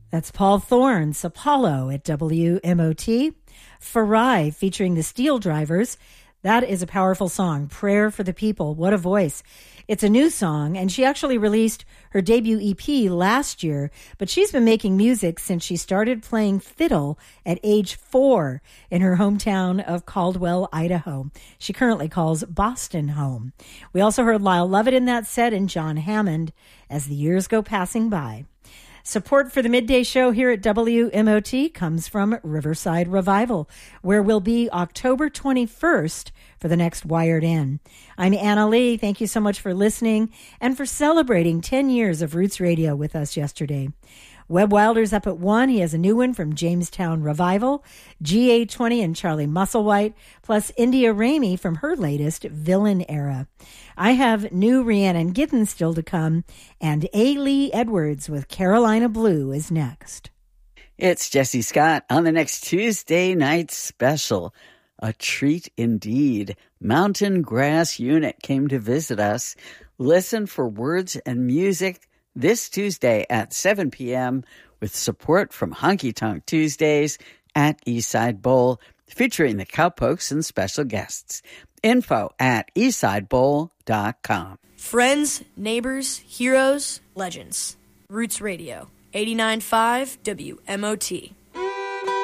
That's Paul Thorne's Apollo at WMOT. Farai featuring the Steel Drivers. That is a powerful song. Prayer for the People. What a voice. It's a new song, and she actually released her debut EP last year, but she's been making music since she started playing fiddle at age 4 in her hometown of Caldwell, Idaho. She currently calls Boston home. We also heard Lyle Lovett in that set and John Hammond as the years go passing by. Support for the midday show here at WMOT comes from Riverside Revival, where we'll be October 21st for the next Wired In. I'm Anna Lee. Thank you so much for listening and for celebrating 10 years of Roots Radio with us yesterday. Webb Wilder's up at 1. He has a new one from Jamestown Revival, GA20 and Charlie Musselwhite, plus India Ramey from her latest Villain Era. I have new Rhiannon Giddens still to come, and A. Lee Edwards with Carolina Blue is next. It's Jesse Scott on the next Tuesday night special. A treat indeed. Mountain Grass Unit came to visit us. Listen for words and music this Tuesday at 7 p.m. with support from Honky Tonk Tuesdays at Eastside Bowl, featuring the Cowpokes and special guests. Info at eastsidebowl.com. Friends, neighbors, heroes, legends. Roots Radio, 89.5 WMOT.